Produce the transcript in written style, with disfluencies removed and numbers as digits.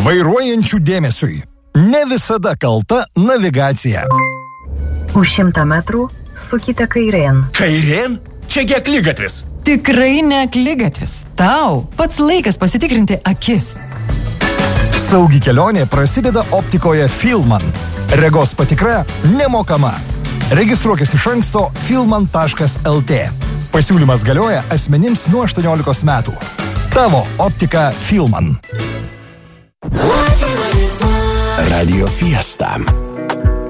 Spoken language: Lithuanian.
Vairuojančių dėmesiui. Ne visada kalta navigacija. Už 100 metrų sukite kairėn. Kairėn? Čiagi akligatvis. Tikrai ne akligatvis. Tau pats laikas pasitikrinti akis. Saugi kelionė prasideda optikoje Filman. Regos patikra nemokama. Registruokis iš anksto filman.lt. Pasiūlymas galioja asmenims nuo 18 metų. Tavo optika Filman. Radio Fiesta.